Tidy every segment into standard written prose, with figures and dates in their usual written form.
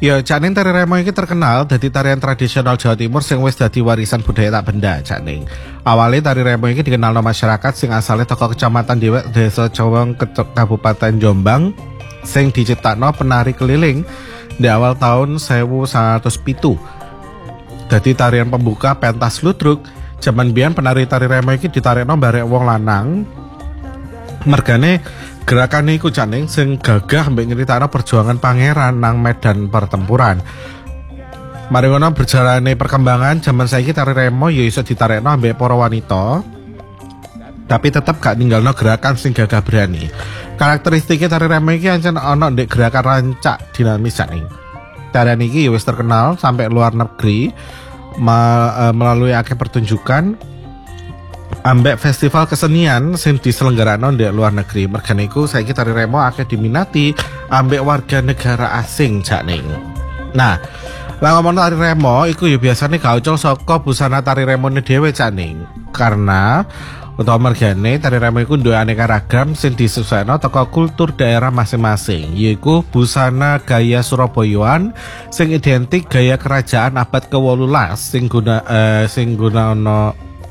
Ya, Cak Ning, tari remo iki terkenal dadi tarian tradisional Jawa Timur sing wis dadi warisan budaya tak benda, Cak Ning. Awale tari remo iki dikenalno masyarakat sing asale teko Kecamatan Dewek, Desa Cawang, Kabupaten Jombang, sing diciptakno penari keliling di awal tahun 1907. Dadi tarian pembuka pentas ludruk. Jaman biyen penari tari remo iki ditarikno barek wong lanang. Mergane gerakan iku, Cak Ning, sing gagah mbek nyeritakno perjuangan pangeran nang medan pertempuran. Mari ngono berjalane perkembangan jaman saiki tari remo ya iso ditarekno ambek para wanita. Tapi tetep gak ninggalno gerakan sing gagah berani. Karakteristiknya tari remo iki ancen ana ndek gerakan rancak dinamis, Cak Ning. Tarian iki ya wis terkenal sampai luar negeri melalui akeh pertunjukan ambek festival kesenian sing diselenggarano di luar negeri. Mergane iku saiki tari remo akeh diminati ambek warga negara asing, Cak Ning. Nah, lah ngomong tari remo iku ya biasane gak ucul saka busana tari remone dhewe, Cak Ning. Karena utawa mergane tari remo iku duwe aneka ragam sing disesuaikno teko kultur daerah masing-masing, yaiku busana gaya Surabayaan sing identik gaya kerajaan abad ke-18 sing gunakno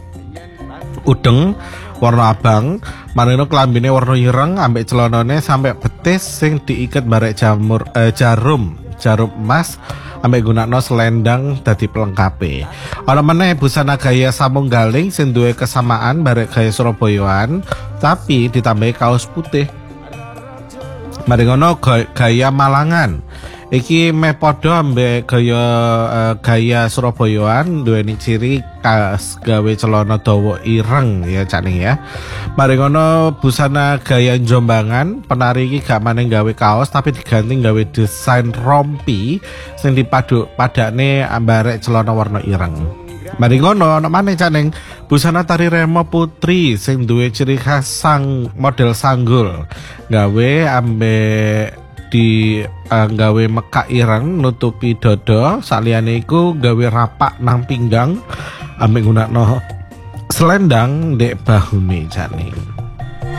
udeng warna abang, marino klambine warna ireng ambek celanane sampai betis sing diiket barek jarum emas ambek gunakno selendang dadi pelengkape. Ana meneh busana gaya Samunggaling sing duwe kesamaan barek gaya Surabayaan tapi ditambahi kaos putih. Mari ngono gaya Malangan iki meh padha ambek gaya Surabayaan, duweni ciri khas gawe celana dawa ireng ya, Cak Ning ya. Mari ngono busana gaya Jombangan, penari iki gak maneng gawe kaos tapi diganti gawe desain rompi sing padane ambarek celana warna ireng. Mari ngono ana maneh, Cak Ning, busana tari remo putri sing duwe ciri khas model sanggul, gawe ambek gawe mekak ireng nutupi dodo, saliyane iku gawe rapak nang pinggang ambek gunakno selendang ndek bahune, Cak Ning.